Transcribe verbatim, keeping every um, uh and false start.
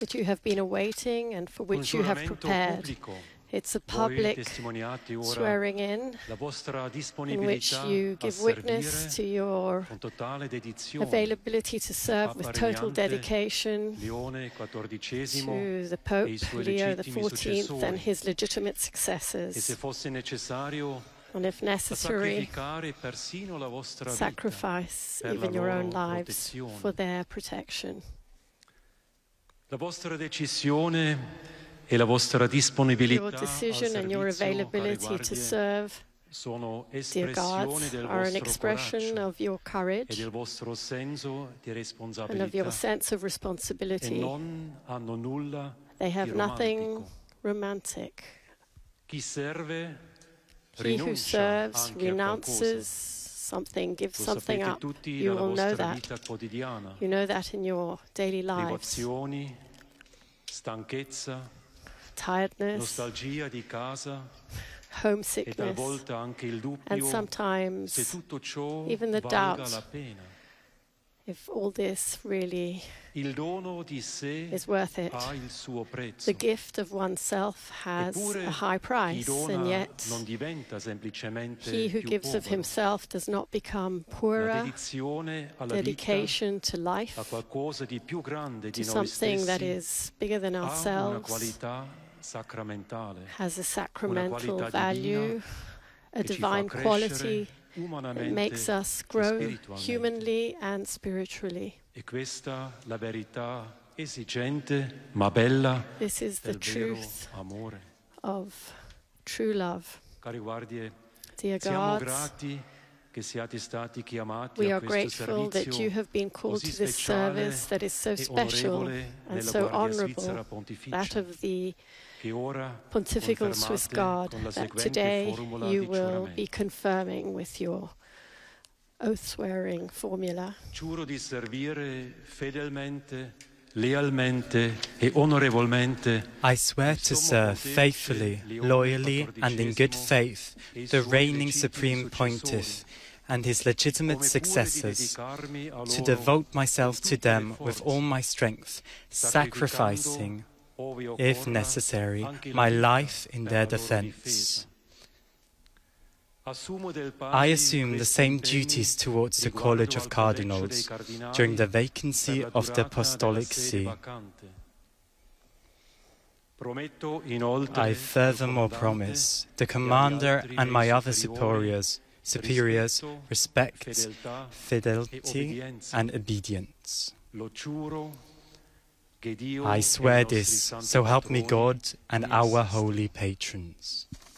that you have been awaiting and for which you have prepared. It's a public swearing in, in which you give witness to your availability to serve with total dedication to the Pope, Leo the fourteenth, and his legitimate successors. And if necessary, sacrifice even your own lives for their protection. La vostra decisione e la vostra disponibilità your decision and your availability to serve, dear guards, are an expression of your courage e del vostro senso di responsabilità. and of your sense of E responsibility. non hanno nulla They di have nothing romantico. romantic. Chi serve He who rinuncia serves anche a renounces qualcosa. something, gives Lo something sapete up. tutti You dalla will know vostra that. vita quotidiana. You know that in your daily lives. Privazioni, stanchezza, Tiredness, nostalgia di casa e homesickness, talvolta anche il and dubbio se sometimes tutto ciò even the valga doubt. la pena. if all this really Il dono di sé is worth it. ha il suo prezzo. The gift of oneself has Eppure a high chi price, dona and yet non diventa semplicemente he who più gives of povero. himself does not become La poorer. dedizione alla vita, Dedication to life, a qualcosa di più grande to di noi something that stessi, is bigger than ha una ourselves, qualità sacramentale has a sacramental qualità value, a che ci fa divine quality crescere that umanamente makes us e grow spiritualmente. humanly and spiritually. E questa la verità esigente ma bella This is the del vero truth amore. of true love. Cari guardie, Dear siamo guards, grati che siate stati chiamati we a are questo grateful that you servizio have been called così to this speciale service that is so e special onorevole and della so Guardia Svizzera honorable, Pontificia, that of the che ora Pontifical Swiss confermate Guard, con la that seguente today formula you di will be giuramento. confirming with your oath-swearing formula. Giuro di servire fedelmente, lealmente e onorevolmente I swear to serve faithfully, loyally, and in good faith the reigning Supreme Pontiff and his legitimate successors, to devote myself to them with all my strength, sacrificing, if necessary, my life in their defense. I assume the same duties towards the College of Cardinals during the vacancy of the Apostolic See. I furthermore promise the Commander and my other superiors, superiors respect, fidelity, and obedience. I swear this, so help me God and our holy patrons.